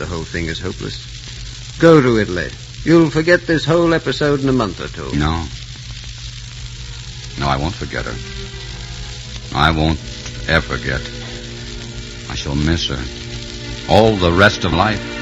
the whole thing is hopeless. Go to Italy. You'll forget this whole episode in a month or two. No. No, I won't forget her. I won't ever forget. I shall miss her all the rest of life.